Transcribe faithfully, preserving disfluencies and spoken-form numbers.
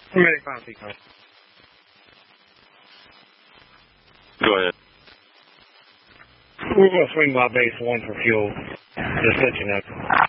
I'm ready for final. Go ahead. We're going to swing by base one for fuel. Just let you know.